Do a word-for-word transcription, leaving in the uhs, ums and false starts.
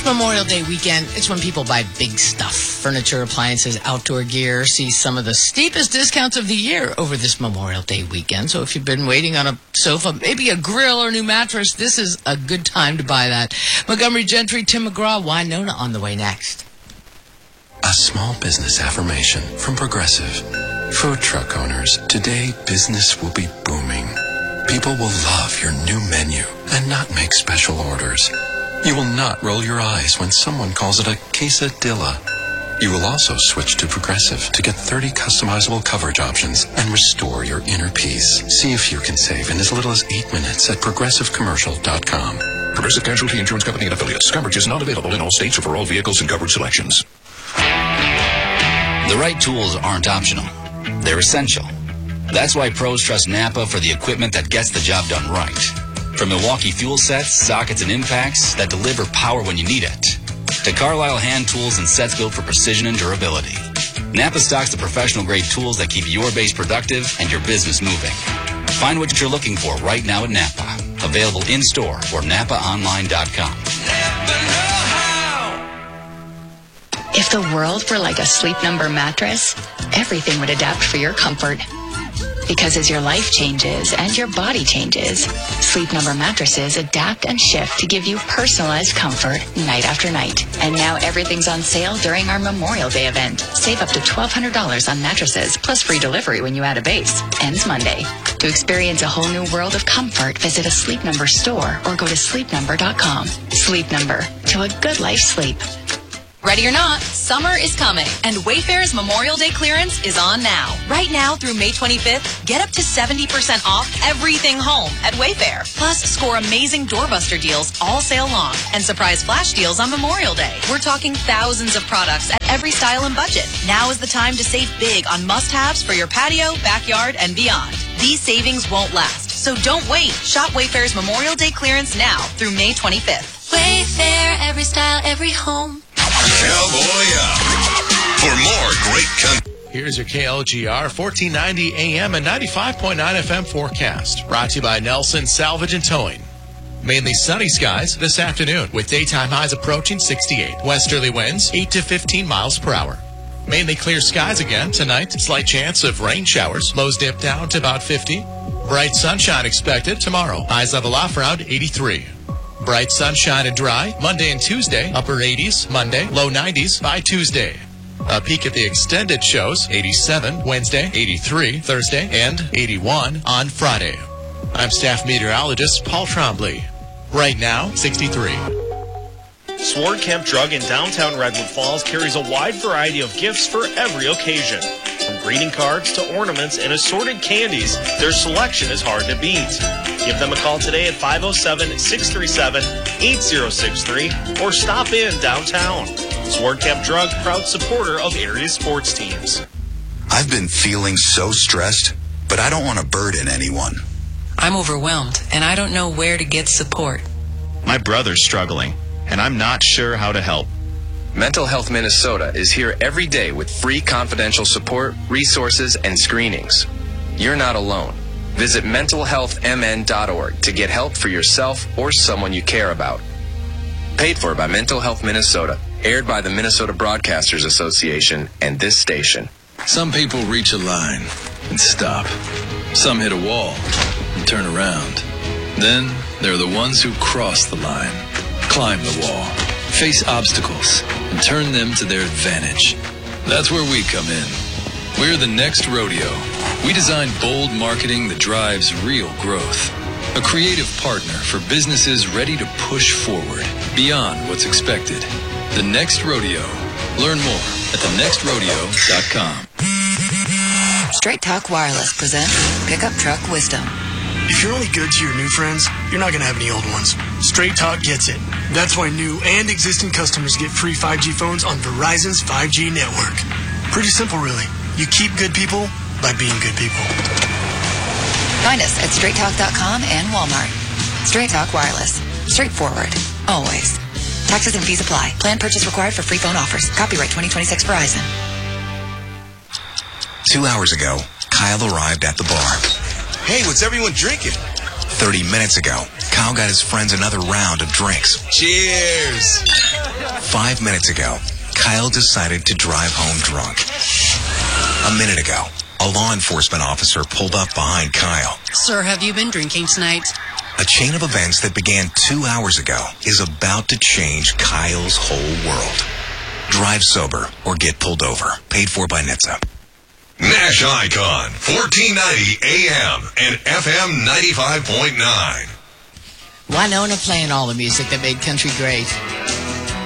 Memorial Day weekend, it's when people buy big stuff. Furniture, appliances, outdoor gear. See some of the steepest discounts of the year over this Memorial Day weekend. So if you've been waiting on a sofa, maybe a grill or a new mattress, this is a good time to buy that. Montgomery Gentry, Tim McGraw, Winona on the way next. A small business affirmation from Progressive. Food truck owners, today business will be booming. People will love your new menu and not make special orders. You will not roll your eyes when someone calls it a quesadilla. You will also switch to Progressive to get thirty customizable coverage options and restore your inner peace. See if you can save in as little as eight minutes at progressive commercial dot com. Progressive Casualty Insurance Company and Affiliates. Coverage is not available in all states or for all vehicles and coverage selections. The right tools aren't optional. They're essential. That's why pros trust Napa for the equipment that gets the job done right. From Milwaukee fuel sets, sockets, and impacts that deliver power when you need it, to Carlisle hand tools and sets built for precision and durability, Napa stocks the professional-grade tools that keep your base productive and your business moving. Find what you're looking for right now at Napa. Available in-store or napa online dot com. If the world were like a Sleep Number mattress, everything would adapt for your comfort. Because as your life changes and your body changes, Sleep Number mattresses adapt and shift to give you personalized comfort night after night. And now everything's on sale during our Memorial Day event. Save up to twelve hundred dollars on mattresses, plus free delivery when you add a base. Ends Monday. To experience a whole new world of comfort, visit a Sleep Number store or go to sleep number dot com. Sleep Number. To a good life sleep. Ready or not, summer is coming, and Wayfair's Memorial Day clearance is on now. Right now through May twenty-fifth, get up to seventy percent off everything home at Wayfair. Plus, score amazing doorbuster deals all sale long and surprise flash deals on Memorial Day. We're talking thousands of products at every style and budget. Now is the time to save big on must-haves for your patio, backyard, and beyond. These savings won't last, so don't wait. Shop Wayfair's Memorial Day clearance now through May twenty-fifth. Wayfair, every style, every home. Cowboy up for more great country. Here's your K L G R fourteen ninety A M and ninety-five point nine F M forecast. Brought to you by Nelson Salvage and Towing. Mainly sunny skies this afternoon with daytime highs approaching sixty-eight. Westerly winds eight to fifteen miles per hour. Mainly clear skies again tonight. Slight chance of rain showers. Lows dip down to about fifty. Bright sunshine expected tomorrow. Highs level off around eighty-three. Bright sunshine and dry Monday and Tuesday. Upper eighties Monday, low nineties by Tuesday. A peek at the extended shows, eighty-seven Wednesday, eighty-three Thursday, and eighty-one on Friday. I'm staff meteorologist Paul Trombley. Right now, sixty-three. Sword Kemp Drug in downtown Redwood Falls carries a wide variety of gifts for every occasion. From greeting cards to ornaments and assorted candies, their selection is hard to beat. Give them a call today at five oh seven, six three seven, eight oh six three or stop in downtown. Sword Kemp Drug, proud supporter of area sports teams. I've been feeling so stressed, but I don't want to burden anyone. I'm overwhelmed, and I don't know where to get support. My brother's struggling, and I'm not sure how to help. Mental Health Minnesota is here every day with free confidential support, resources, and screenings. You're not alone. Visit mental health m n dot org to get help for yourself or someone you care about. Paid for by Mental Health Minnesota. Aired by the Minnesota Broadcasters Association and this station. Some people reach a line and stop. Some hit a wall and turn around. Then there are the ones who cross the line, climb the wall, face obstacles, and turn them to their advantage. That's where we come in. We're the next rodeo. We design bold marketing that drives real growth. A creative partner for businesses ready to push forward beyond what's expected. The Next Rodeo. Learn more at the next rodeo dot com. Straight Talk Wireless presents Pickup Truck Wisdom. If you're only good to your new friends, you're not going to have any old ones. Straight Talk gets it. That's why new and existing customers get free five G phones on Verizon's five G network. Pretty simple, really. You keep good people by being good people. Find us at straight talk dot com and Walmart. Straight Talk Wireless. Straightforward. Always. Taxes and fees apply. Plan purchase required for free phone offers. Copyright twenty twenty-six Verizon. Two hours ago, Kyle arrived at the bar. Hey, what's everyone drinking? thirty minutes ago, Kyle got his friends another round of drinks. Cheers! Five minutes ago, Kyle decided to drive home drunk. A minute ago, a law enforcement officer pulled up behind Kyle. Sir, have you been drinking tonight? A chain of events that began two hours ago is about to change Kyle's whole world. Drive sober or get pulled over. Paid for by N H T S A. Nash Icon, fourteen ninety A M and F M ninety-five point nine. Winona playing all the music that made country great.